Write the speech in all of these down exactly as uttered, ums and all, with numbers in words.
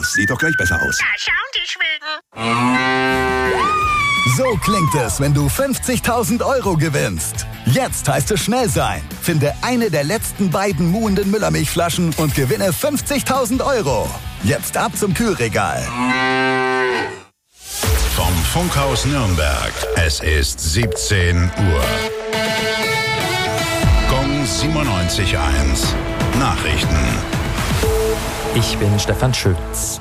aus. Sieht doch gleich besser aus. Ja, schau, die Schwede. So klingt es, wenn du fünfzigtausend Euro gewinnst. Jetzt heißt es schnell sein. Finde eine der letzten beiden muhenden Müllermilchflaschen und gewinne fünfzigtausend Euro. Jetzt ab zum Kühlregal. Vom Funkhaus Nürnberg. Es ist siebzehn Uhr. Gong siebenundneunzig Komma eins. Nachrichten. Ich bin Stefan Schütz.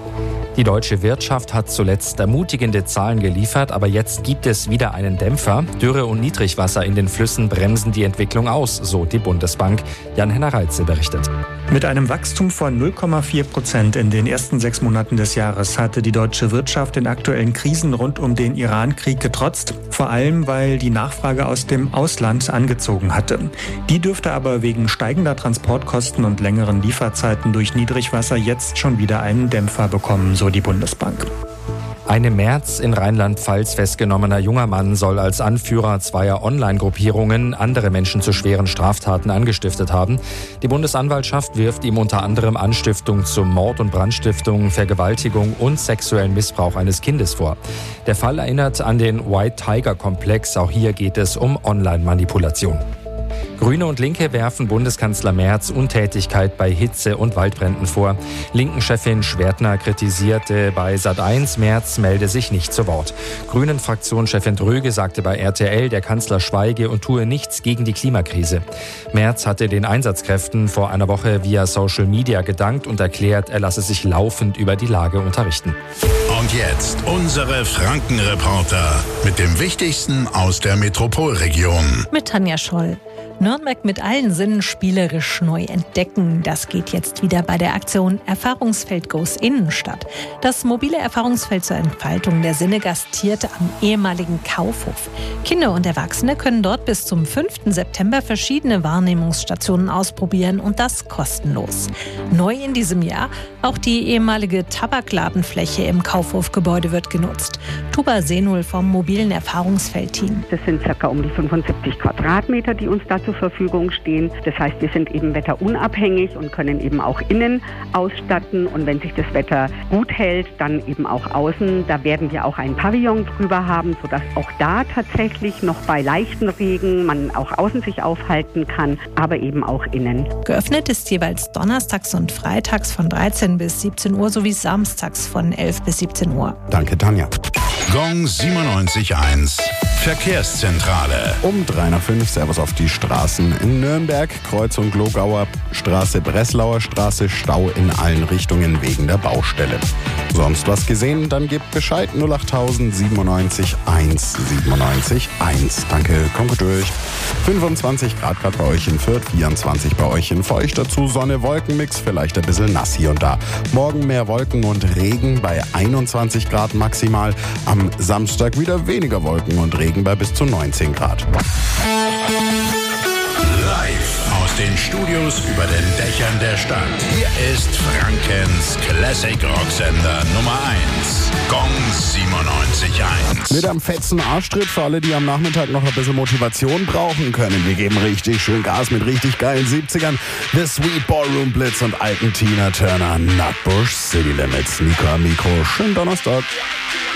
Die deutsche Wirtschaft hat zuletzt ermutigende Zahlen geliefert, aber jetzt gibt es wieder einen Dämpfer. Dürre und Niedrigwasser in den Flüssen bremsen die Entwicklung aus, so die Bundesbank. Jan-Henner Reitze berichtet. Mit einem Wachstum von null Komma vier Prozent in den ersten sechs Monaten des Jahres hatte die deutsche Wirtschaft den aktuellen Krisen rund um den Iran-Krieg getrotzt, vor allem weil die Nachfrage aus dem Ausland angezogen hatte. Die dürfte aber wegen steigender Transportkosten und längeren Lieferzeiten durch Niedrigwasser jetzt schon wieder einen Dämpfer bekommen, so die Bundesbank. Ein im März in Rheinland-Pfalz festgenommener junger Mann soll als Anführer zweier Online-Gruppierungen andere Menschen zu schweren Straftaten angestiftet haben. Die Bundesanwaltschaft wirft ihm unter anderem Anstiftung zum Mord und Brandstiftung, Vergewaltigung und sexuellen Missbrauch eines Kindes vor. Der Fall erinnert an den White Tiger-Komplex. Auch hier geht es um Online-Manipulation. Grüne und Linke werfen Bundeskanzler Merz Untätigkeit bei Hitze- und Waldbränden vor. Linken-Chefin Schwertner kritisierte bei Sat eins, Merz melde sich nicht zu Wort. Grünen-Fraktionschefin Dröge sagte bei R T L, der Kanzler schweige und tue nichts gegen die Klimakrise. Merz hatte den Einsatzkräften vor einer Woche via Social Media gedankt und erklärt, er lasse sich laufend über die Lage unterrichten. Und jetzt unsere Franken-Reporter mit dem Wichtigsten aus der Metropolregion. Mit Tanja Scholl. Nürnberg mit allen Sinnen spielerisch neu entdecken. Das geht jetzt wieder bei der Aktion Erfahrungsfeld Goes Innenstadt. Das mobile Erfahrungsfeld zur Entfaltung der Sinne gastierte am ehemaligen Kaufhof. Kinder und Erwachsene können dort bis zum fünften September verschiedene Wahrnehmungsstationen ausprobieren und das kostenlos. Neu in diesem Jahr auch die ehemalige Tabakladenfläche im Kaufhofgebäude wird genutzt. Tuba Senul vom mobilen Erfahrungsfeldteam. Das sind ca. um die fünfundsiebzig Quadratmeter, die uns da zur Verfügung stehen. Das heißt, wir sind eben wetterunabhängig und können eben auch innen ausstatten. Und wenn sich das Wetter gut hält, dann eben auch außen. Da werden wir auch ein Pavillon drüber haben, sodass auch da tatsächlich noch bei leichten Regen man auch außen sich aufhalten kann, aber eben auch innen. Geöffnet ist jeweils donnerstags und freitags von dreizehn bis siebzehn Uhr sowie samstags von elf bis siebzehn Uhr. Danke, Tanja. Gong siebenundneunzig Komma eins. Verkehrszentrale. Um drei nach fünf, Servus auf die Straßen in Nürnberg, Kreuzung Glogauer Straße, Breslauer Straße, Stau in allen Richtungen wegen der Baustelle. Sonst was gesehen? Dann gebt Bescheid null acht siebenundneunzig eins siebenundneunzig eins. Danke, kommt gut durch. fünfundzwanzig Grad gerade bei euch in Fürth, vierundzwanzig bei euch in Feucht. Dazu Sonne, Wolkenmix, vielleicht ein bisschen nass hier und da. Morgen mehr Wolken und Regen bei einundzwanzig Grad maximal. Am Samstag wieder weniger Wolken und Regen bei bis zu neunzehn Grad. Live aus den Studios über den Dächern der Stadt. Hier ist Frankens Classic Rocksender Nummer eins. Gong siebenundneunzig Komma eins. Mit einem fetzen Arschtritt für alle, die am Nachmittag noch ein bisschen Motivation brauchen können. Wir geben richtig schön Gas mit richtig geilen siebzigern. The Sweet Ballroom Blitz und alten Tina Turner. Nutbush City Limits. Nico am Mikro. Schönen Donnerstag.